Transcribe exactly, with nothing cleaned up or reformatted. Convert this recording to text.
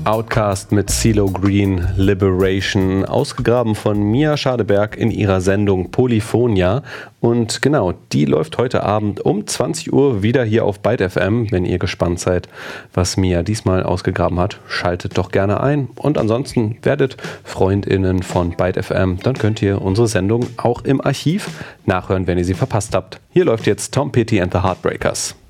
Outcast mit CeeLo Green, Liberation, ausgegraben von Mia Schadeberg in ihrer Sendung Polyphonia. Und genau, die läuft heute Abend um zwanzig Uhr wieder hier auf Byte F M. Wenn ihr gespannt seid, was Mia diesmal ausgegraben hat, schaltet doch gerne ein. Und ansonsten werdet FreundInnen von Byte F M. Dann könnt ihr unsere Sendung auch im Archiv nachhören, wenn ihr sie verpasst habt. Hier läuft jetzt Tom Petty and the Heartbreakers.